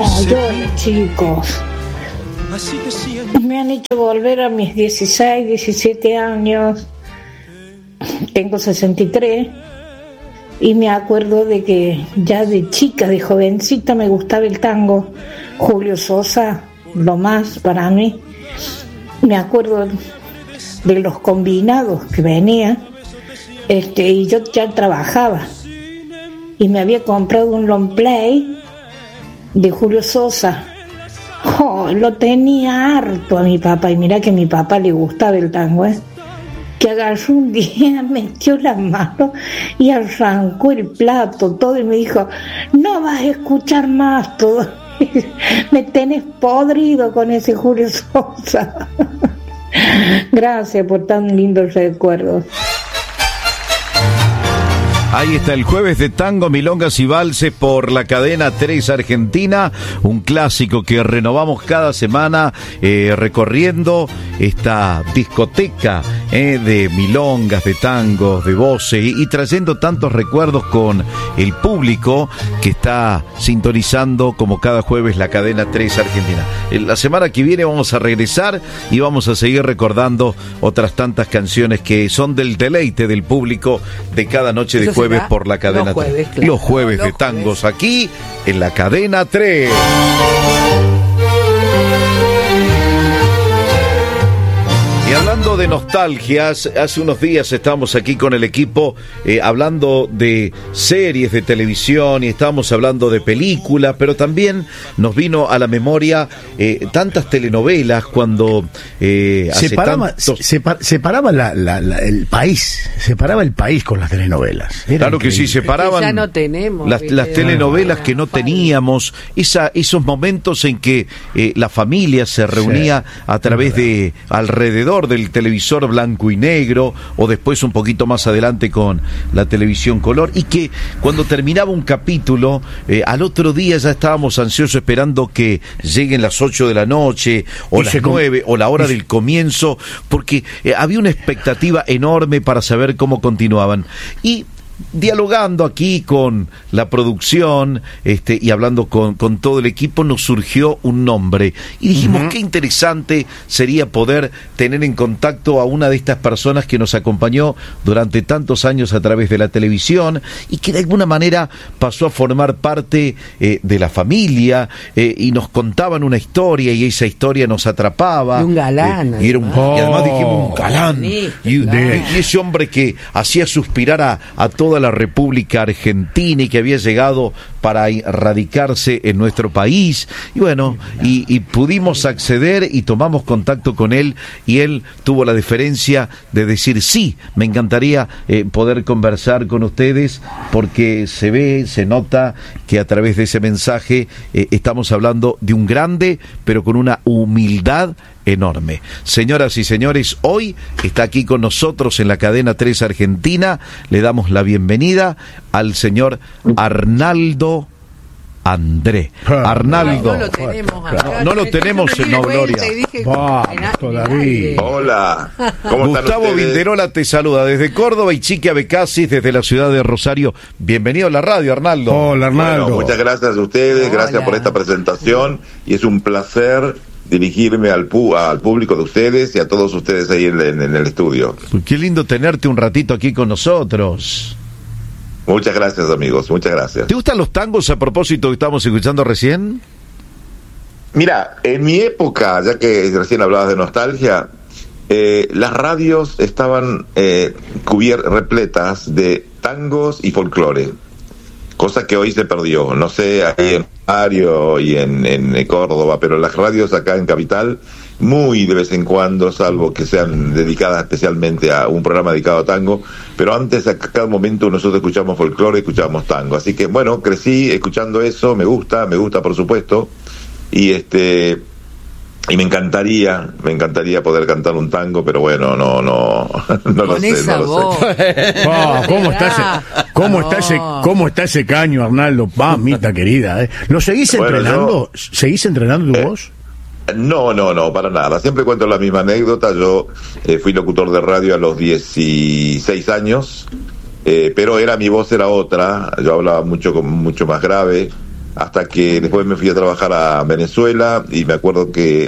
yo, chicos, me han hecho volver a mis 16, 17 años. Tengo 63 y me acuerdo de que ya de chica, de jovencita, me gustaba el tango. Julio Sosa, lo más para mí. Me acuerdo de los combinados que venían, y yo ya trabajaba y me había comprado un long play de Julio Sosa. Lo tenía harto a mi papá, y mira que a mi papá le gustaba el tango, que agarró un día, metió la mano y arrancó el plato todo y me dijo: no vas a escuchar más todo, me tenés podrido con ese Julio Sosa. Gracias por tan lindos recuerdos. Ahí está el jueves de tango, milongas y valses por la cadena 3 Argentina, un clásico que renovamos cada semana, recorriendo esta discoteca de milongas, de tangos, de voces y trayendo tantos recuerdos con el público que está sintonizando como cada jueves la cadena 3 Argentina. La semana que viene vamos a regresar y vamos a seguir recordando otras tantas canciones que son del deleite del público de cada noche de jueves por la cadena 3. Claro. Los jueves de tangos aquí en la cadena 3. Y hablando de nostalgias, hace unos días estábamos aquí con el equipo hablando de series de televisión y estábamos hablando de películas, pero también nos vino a la memoria tantas telenovelas cuando separaba el país con las telenovelas. Era claro increíble. Que sí, separaban ya no tenemos, las telenovelas que no teníamos, esos momentos en que la familia se reunía a través de alrededor del televisor blanco y negro, o después un poquito más adelante con la televisión color, y que cuando terminaba un capítulo, al otro día ya estábamos ansiosos esperando que lleguen las 8 de la noche, o las 9, o la hora del comienzo, porque había una expectativa enorme para saber cómo continuaban. Y dialogando aquí con la producción y hablando con todo el equipo, nos surgió un nombre y dijimos qué interesante sería poder tener en contacto a una de estas personas que nos acompañó durante tantos años a través de la televisión y que de alguna manera pasó a formar parte de la familia, y nos contaban una historia y esa historia nos atrapaba. Y un galán. Y además dijimos un galán. Y ese hombre que hacía suspirar a toda la República Argentina y que había llegado para radicarse en nuestro país, y bueno, y pudimos acceder y tomamos contacto con él, y él tuvo la deferencia de decir: sí, me encantaría poder conversar con ustedes, porque se nota que a través de ese mensaje estamos hablando de un grande, pero con una humildad enorme. Señoras y señores, hoy está aquí con nosotros en la cadena 3 Argentina. Le damos la bienvenida al señor Arnaldo André. Arnaldo. No lo tenemos en Gloria. Todavía. Hola. ¿Cómo Gustavo Vinderola te saluda desde Córdoba y Chiqui Abecasis desde la ciudad de Rosario. Bienvenido a la radio, Arnaldo. Hola, Arnaldo. Bueno, muchas gracias a ustedes, gracias por esta presentación, y es un placer dirigirme al público de ustedes y a todos ustedes ahí en el estudio. Qué lindo tenerte un ratito aquí con nosotros. Muchas gracias, amigos, muchas gracias. ¿Te gustan los tangos a propósito que estamos escuchando recién? Mira, en mi época, ya que recién hablabas de nostalgia, las radios estaban repletas de tangos y folclore, cosa que hoy se perdió. No sé, ahí en Mario y en Córdoba, pero las radios acá en Capital, muy de vez en cuando, salvo que sean dedicadas especialmente a un programa dedicado a tango, pero antes a cada momento nosotros escuchamos folclore, escuchábamos tango. Así que bueno, crecí escuchando eso, me gusta por supuesto, y me encantaría poder cantar un tango, pero bueno, no lo sé. ¿Cómo está ese caño, Arnaldo? Mamita querida, ¿Lo seguís entrenando? ¿Seguís entrenando tu voz? No, para nada. Siempre cuento la misma anécdota. Yo fui locutor de radio a los 16 años, pero mi voz era otra. Yo hablaba mucho más grave, hasta que después me fui a trabajar a Venezuela, y me acuerdo que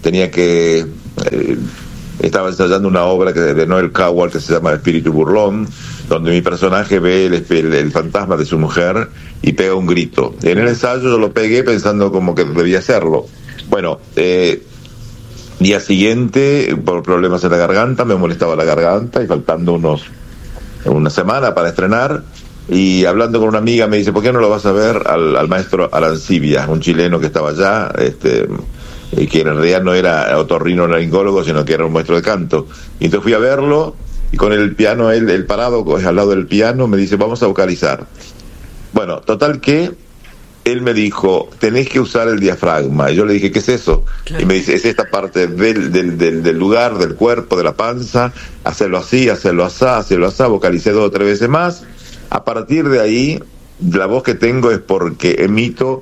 estaba ensayando una obra de Noel Coward que se llama Espíritu Burlón, donde mi personaje ve el fantasma de su mujer y pega un grito. En el ensayo yo lo pegué pensando como que debía hacerlo. Bueno, día siguiente, por problemas en la garganta, me molestaba la garganta, y faltando una semana para estrenar, y hablando con una amiga me dice, ¿por qué no lo vas a ver al maestro Arancibia, un chileno que estaba allá, y que en realidad no era otorrinolaringólogo, sino que era un maestro de canto? Y entonces fui a verlo, y con el piano, él parado al lado del piano, me dice, vamos a vocalizar. Bueno, total que él me dijo, tenés que usar el diafragma. Y yo le dije, ¿qué es eso? Y me dice, es esta parte del lugar, del cuerpo, de la panza, hacerlo así, hacerlo asá, vocalicé 2 o 3 veces más. A partir de ahí, la voz que tengo es porque emito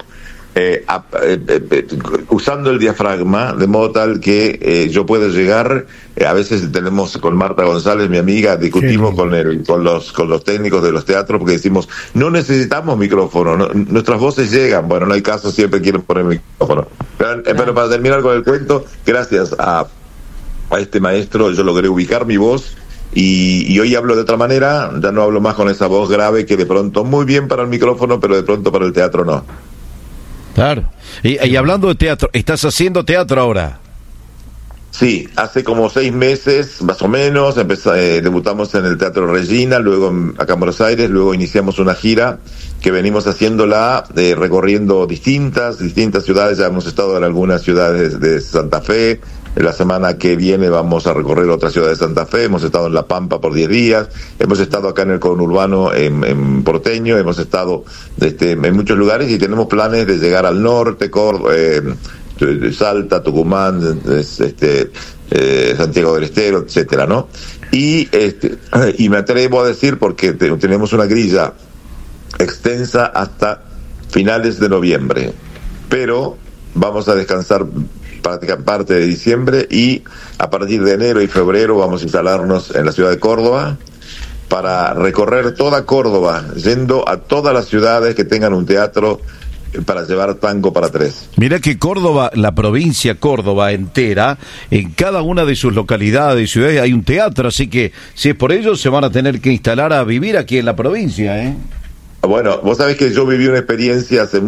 usando el diafragma, de modo tal que yo puedo llegar, a veces tenemos con Marta González, mi amiga, discutimos con los técnicos de los teatros, porque decimos, no necesitamos micrófono, nuestras voces llegan. Bueno, no hay caso, siempre quieren poner micrófono. Pero para terminar con el cuento, gracias a este maestro yo logré ubicar mi voz, y hoy hablo de otra manera, ya no hablo más con esa voz grave que de pronto muy bien para el micrófono, pero de pronto para el teatro no. Claro. Y hablando de teatro, ¿estás haciendo teatro ahora? Sí, hace como 6 meses, más o menos, debutamos en el Teatro Regina, luego acá en Buenos Aires, luego iniciamos una gira que venimos haciéndola, recorriendo distintas ciudades. Ya hemos estado en algunas ciudades de Santa Fe. La semana que viene vamos a recorrer otra ciudad de Santa Fe. Hemos estado en La Pampa por 10 días. Hemos estado acá en el conurbano en Porteño. Hemos estado en muchos lugares, y tenemos planes de llegar al norte, Salta, Tucumán, Santiago del Estero, etcétera, ¿no? Y me atrevo a decir, porque tenemos una grilla extensa hasta finales de noviembre, pero vamos a descansar parte de diciembre, y a partir de enero y febrero vamos a instalarnos en la ciudad de Córdoba para recorrer toda Córdoba, yendo a todas las ciudades que tengan un teatro, para llevar tango para 3. Mirá que Córdoba, la provincia Córdoba entera, en cada una de sus localidades y ciudades hay un teatro, así que si es por ello se van a tener que instalar a vivir aquí en la provincia, ¿eh? Bueno, vos sabés que yo viví una experiencia hace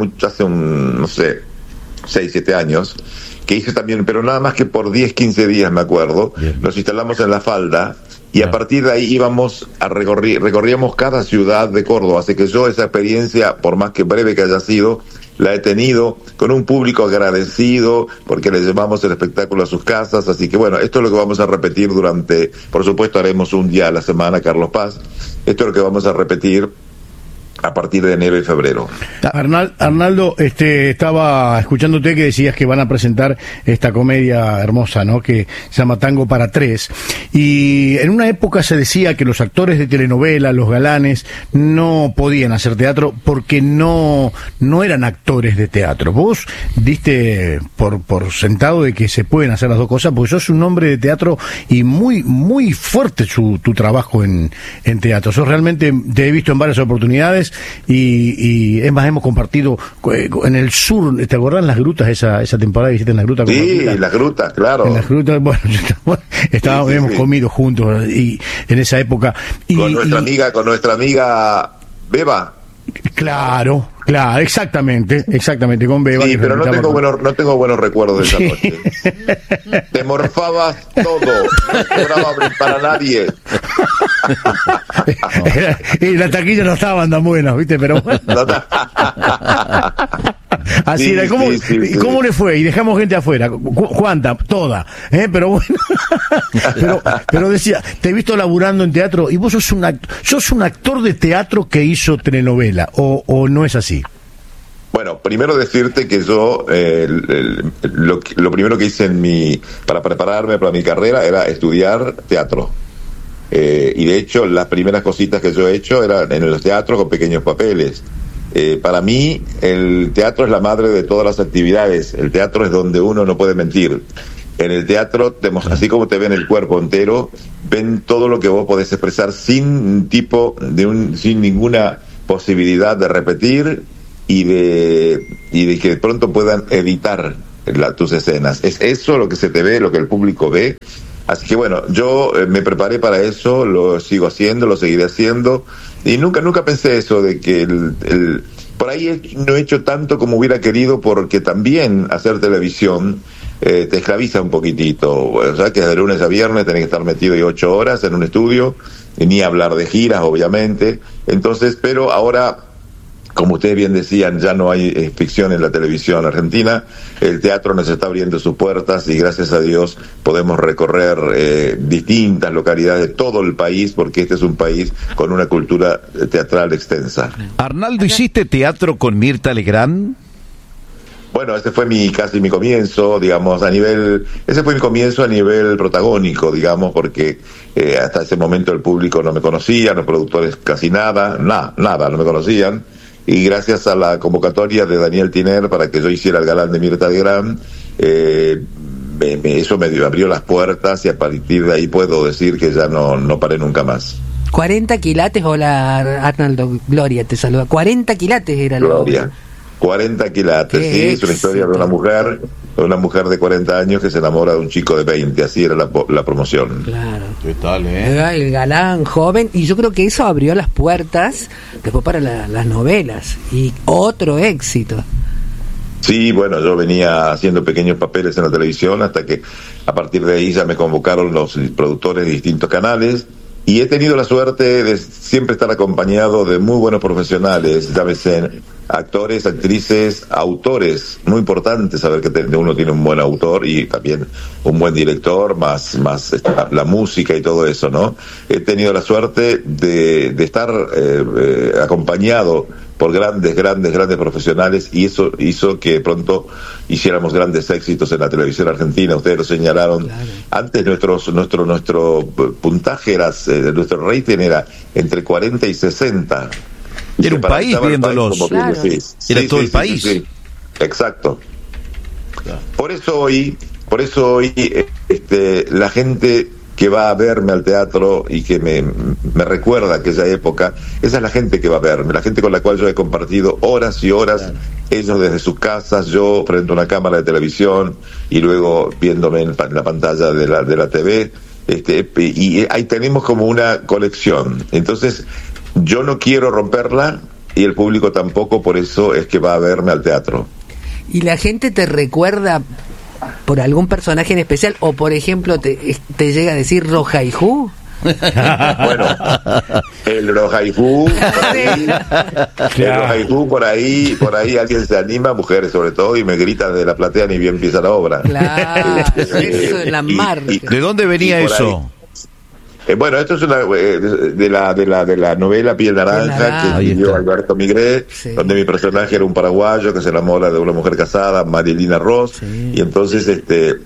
6, 7 años, que hice también, pero nada más que por 10, 15 días, me acuerdo. Bien. Nos instalamos en La Falda, y a partir de ahí recorríamos cada ciudad de Córdoba, así que yo esa experiencia, por más que breve que haya sido, la he tenido con un público agradecido, porque le llevamos el espectáculo a sus casas. Así que bueno, esto es lo que vamos a repetir por supuesto haremos un día a la semana Carlos Paz. Esto es lo que vamos a repetir a partir de enero y febrero. Arnaldo, estaba escuchándote que decías que van a presentar esta comedia hermosa, ¿no?, que se llama Tango para 3, y en una época se decía que los actores de telenovela, los galanes, no podían hacer teatro porque no eran actores de teatro. Vos diste por sentado de que se pueden hacer las dos cosas, porque sos un hombre de teatro y muy, muy fuerte tu trabajo en teatro. Sos realmente, te he visto en varias oportunidades, y es más, hemos compartido en el sur. ¿Te acordás las grutas, esa temporada que hiciste en las grutas? Sí, las grutas, claro. En las grutas, bueno, hemos comido juntos, y en esa época. Con nuestra amiga Beba. Claro, exactamente, con Beba. Sí, pero no tengo buenos recuerdos de esa noche. Te morfabas todo, no cobraba para nadie. Y las taquillas no estaban tan buenas, ¿viste? Pero bueno. Así sí, era. ¿Cómo le fue? Y dejamos gente afuera. ¿Cuánta? Toda. Pero bueno. pero decía, te he visto laburando en teatro, y vos sos un actor de teatro que hizo telenovela, o no es así. Bueno, primero decirte que yo lo primero que hice para prepararme para mi carrera era estudiar teatro. Y de hecho las primeras cositas que yo he hecho eran en los teatros con pequeños papeles. Para mí el teatro es la madre de todas las actividades. El teatro es donde uno no puede mentir. En el teatro, así como te ven el cuerpo entero, ven todo lo que vos podés expresar sin ninguna posibilidad de repetir, y de que de pronto puedan editar tus escenas. Es eso lo que se te ve, lo que el público ve. Así que bueno, yo me preparé para eso, lo sigo haciendo, lo seguiré haciendo, y nunca pensé eso de que por ahí no he hecho tanto como hubiera querido, porque también hacer televisión te esclaviza un poquitito. O sea, que de lunes a viernes tenés que estar metido ahí 8 horas en un estudio, y ni hablar de giras, obviamente. Entonces, pero ahora, como ustedes bien decían, ya no hay ficción en la televisión argentina. El teatro nos está abriendo sus puertas y gracias a Dios podemos recorrer distintas localidades de todo el país, porque este es un país con una cultura teatral extensa. Arnaldo, ¿hiciste teatro con Mirta Legrand? Bueno, ese fue casi mi comienzo, digamos, ese fue mi comienzo a nivel protagónico, digamos, porque hasta ese momento el público no me conocía, los productores casi nada, no me conocían. Y gracias a la convocatoria de Daniel Tiner para que yo hiciera el galán de Mirta Legrand, eso me abrió las puertas, y a partir de ahí puedo decir que ya no paré nunca más. 40 quilates, hola Arnaldo, Gloria te saluda. 40 quilates era Gloria. 40 quilates, sí, es una historia de una mujer de 40 años que se enamora de un chico de 20, así era la promoción. Claro. ¿Qué tal, Era el galán joven, y yo creo que eso abrió las puertas después para las novelas, y otro éxito. Sí, bueno, yo venía haciendo pequeños papeles en la televisión hasta que a partir de ahí ya me convocaron los productores de distintos canales, y he tenido la suerte de siempre estar acompañado de muy buenos profesionales, llámese actores, actrices, autores. Muy importante saber que uno tiene un buen autor y también un buen director, más la música y todo eso, ¿no? He tenido la suerte de estar acompañado por grandes profesionales, y eso hizo que pronto hiciéramos grandes éxitos en la televisión argentina. Ustedes lo señalaron. Claro. Antes nuestro puntaje era, nuestro rating era entre 40 y 60. Era un país viéndolos. Claro. Era todo el país. Sí. Exacto. Claro. Por eso hoy la gente que va a verme al teatro y que me recuerda aquella época, esa es la gente que va a verme, la gente con la cual yo he compartido horas y horas, claro. Ellos desde sus casas, yo frente a una cámara de televisión y luego viéndome en la pantalla de la TV, y ahí tenemos como una colección. Entonces yo no quiero romperla y el público tampoco, por eso es que va a verme al teatro. ¿Y la gente te recuerda por algún personaje en especial, o por ejemplo te llega a decir Rojaijú? Bueno, el Rojaijú por ahí alguien se anima, mujeres sobre todo, y me grita de la platea ni bien empieza la obra. Claro, eso es la marca. ¿De dónde venía eso? Bueno, esto es de la novela Piel Naranja, que escribió Alberto Migré, sí. Donde mi personaje era un paraguayo que se enamora de una mujer casada, Marilina Ross, sí. Y entonces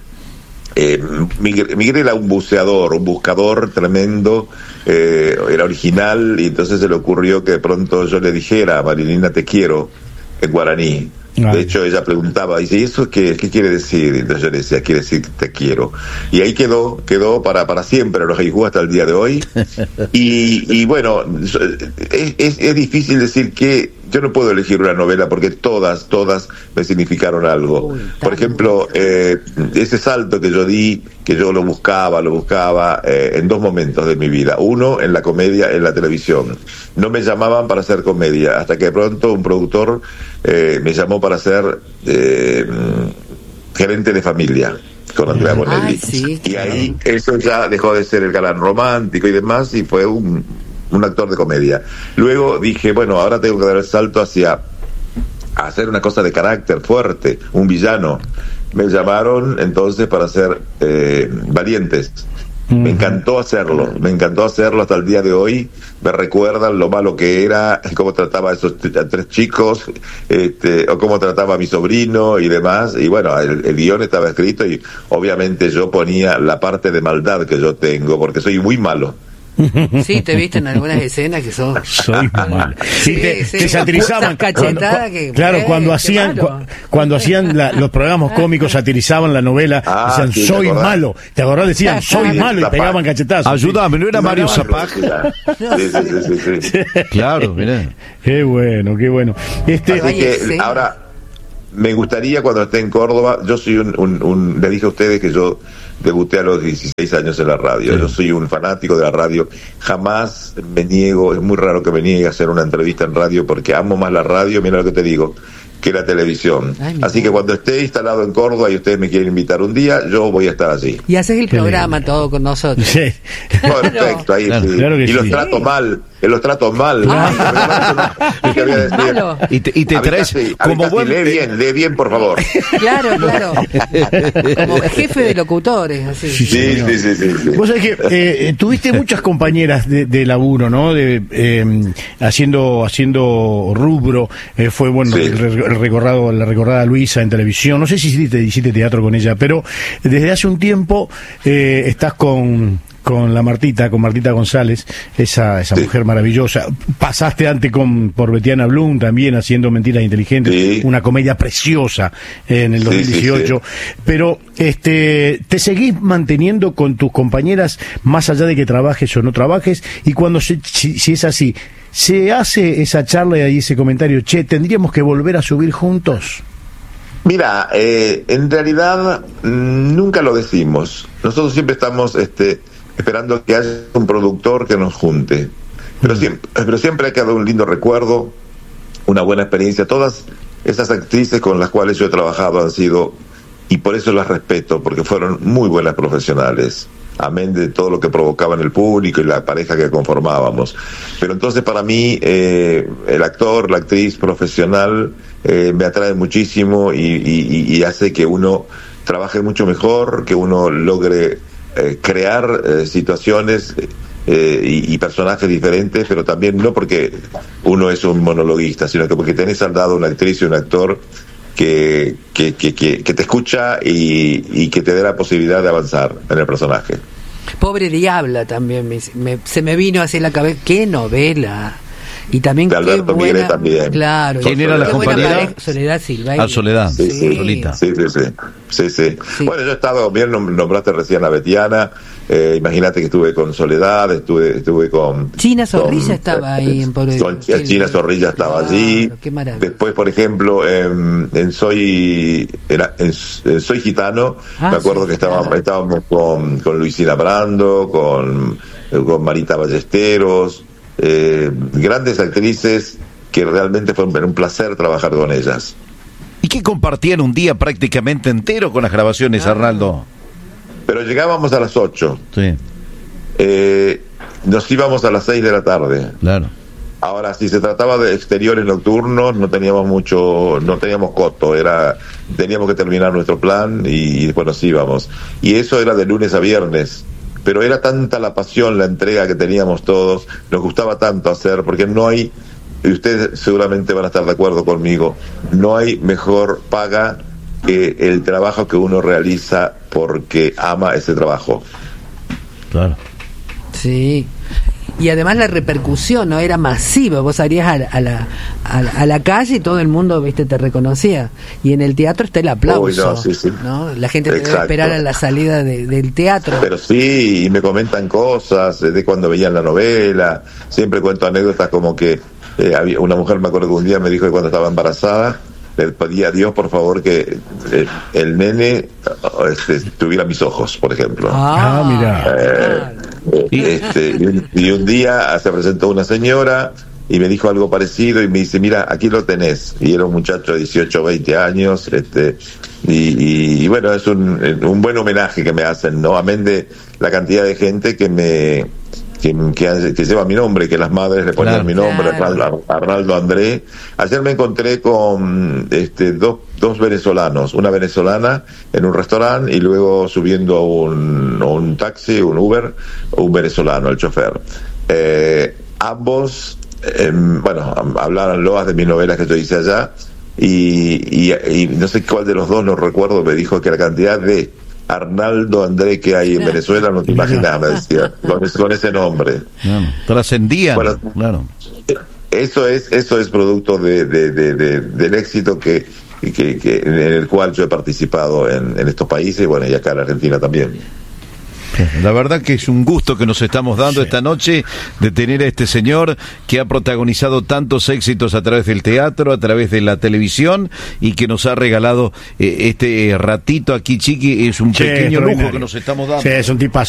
Migré era un buscador tremendo, era original, y entonces se le ocurrió que de pronto yo le dijera a Marilina te quiero en guaraní. De hecho ella preguntaba, dice, ¿y eso qué quiere decir? Entonces yo le decía, quiere decir te quiero. Y ahí quedó para siempre Rojaijú hasta el día de hoy. Y bueno, es difícil decir que yo no puedo elegir una novela porque todas me significaron algo. Por ejemplo, ese salto que yo di, que yo lo buscaba en dos momentos de mi vida. Uno, en la comedia, en la televisión. No me llamaban para hacer comedia, hasta que de pronto un productor me llamó para ser gerente de familia con Andrea Bonelli. Sí, y ahí eso ya dejó de ser el galán romántico y demás, y fue un actor de comedia. Luego dije, bueno, ahora tengo que dar el salto hacia hacer una cosa de carácter fuerte, un villano. Me llamaron entonces para hacer Valientes. Me encantó hacerlo hasta el día de hoy. Me recuerdan lo malo que era, cómo trataba a esos tres chicos, o cómo trataba a mi sobrino y demás. Y bueno, el guión estaba escrito y obviamente yo ponía la parte de maldad que yo tengo, porque soy muy malo. Sí, te viste en algunas escenas que son... Soy malo. Sí, te satirizaban. Cachetadas que... Claro, cuando hacían los programas cómicos, satirizaban la novela, decían, sí, soy malo. ¿Te acordás? Decían, soy malo, y pegaban cachetazos. Ayúdame, ¿no era Mario Zapag? Sí. Claro, mirá. Qué bueno, qué bueno. Así que ahora me gustaría cuando esté en Córdoba, yo soy le dije a ustedes que yo debuté a los 16 años en la radio. Sí. Yo soy un fanático de la radio. Jamás me niego, es muy raro que me niegue a hacer una entrevista en radio porque amo más la radio, mira lo que te digo, que la televisión. Así que cuando esté instalado en Córdoba y ustedes me quieren invitar un día, yo voy a estar allí. Y haces el programa todo con nosotros. Sí. Perfecto, ahí claro, sí. Claro que y los trato mal. Los trato mal. Y te traes como buen... Lee bien, por favor. Claro. Como jefe de locutores, así. Sí. Vos sabés que tuviste muchas compañeras de laburo, ¿no? Haciendo rubro. Fue bueno sí. la recordada Luisa en televisión. No sé si hiciste teatro con ella, pero desde hace un tiempo estás con Martita González, esa sí. mujer maravillosa. Pasaste antes por Betiana Blum también haciendo Mentiras Inteligentes, sí. una comedia preciosa en el 2018. Sí. Pero te seguís manteniendo con tus compañeras más allá de que trabajes o no trabajes, y cuando si es así, se hace esa charla y ese comentario, tendríamos que volver a subir juntos. Mira, en realidad nunca lo decimos. Nosotros siempre estamos esperando que haya un productor que nos junte. Pero siempre hay que dar un lindo recuerdo, una buena experiencia. Todas esas actrices con las cuales yo he trabajado han sido, y por eso las respeto, porque fueron muy buenas profesionales, amén de todo lo que provocaba en el público y la pareja que conformábamos. Pero entonces para mí el actor, la actriz profesional me atrae muchísimo y hace que uno trabaje mucho mejor, que uno logre crear situaciones y personajes diferentes, pero también no porque uno es un monologuista, sino que porque tenés al lado una actriz y un actor que te escucha y que te dé la posibilidad de avanzar en el personaje. Pobre Diabla también se me vino hacia la cabeza. ¡Qué novela! Y también de Alberto Migré también. Claro. ¿Quién era la compañera? Soledad Silva. Soledad. Sí. Bueno, yo he estado, bien nombraste recién a Betiana, imagínate que estuve con Soledad, estuve con... China Zorrilla estaba ahí en Pobre. China Zorrilla estaba allí. Qué maravilla. Después, por ejemplo, en Soy Gitano, me acuerdo que estábamos con Luisina Brando, con Marita Ballesteros, grandes actrices que realmente fue un placer trabajar con ellas. ¿Y qué compartían un día prácticamente entero con las grabaciones, Arnaldo? Pero llegábamos a las 8. Sí. Nos íbamos a las 6 de la tarde. Claro. Ahora, si se trataba de exteriores nocturnos, no teníamos coto, teníamos que terminar nuestro plan y después nos íbamos. Y eso era de lunes a viernes. Pero era tanta la pasión, la entrega que teníamos todos, nos gustaba tanto hacer, porque no hay, y ustedes seguramente van a estar de acuerdo conmigo, no hay mejor paga que el trabajo que uno realiza porque ama ese trabajo. Claro. Sí. Y además la repercusión no era masiva, vos salías a la calle y todo el mundo te reconocía, y en el teatro está el aplauso. Sí. ¿No? La gente te debe esperar a la salida del teatro. Pero sí, y me comentan cosas de cuando veían la novela. Siempre cuento anécdotas como que había una mujer, me acuerdo que un día me dijo que cuando estaba embarazada le pedía a Dios por favor que el nene tuviera mis ojos, por ejemplo. Mira. Y un día se presentó una señora y me dijo algo parecido y me dice, mira, aquí lo tenés. Y era un muchacho de 18 o 20 años, y bueno, es un buen homenaje que me hacen, ¿no? Amén de la cantidad de gente que lleva mi nombre, que las madres le ponían mi nombre, Arnaldo André. Ayer me encontré con dos venezolanos, una venezolana en un restaurante y luego subiendo a un taxi, un Uber, un venezolano, el chofer. Ambos, hablaron loas de mis novelas que yo hice allá y no sé cuál de los dos, no recuerdo, me dijo que la cantidad de Arnaldo André que hay en Venezuela, no te imaginas, me decía, con ese nombre. Trascendía. Bueno, claro. Eso es producto del éxito que en el cual yo he participado en estos países, bueno, y acá en Argentina también. La verdad que es un gusto que nos estamos dando esta noche de tener a este señor que ha protagonizado tantos éxitos a través del teatro, a través de la televisión, y que nos ha regalado este ratito aquí, Chiqui. Es un pequeño lujo que nos estamos dando. Sí, es un tipazo.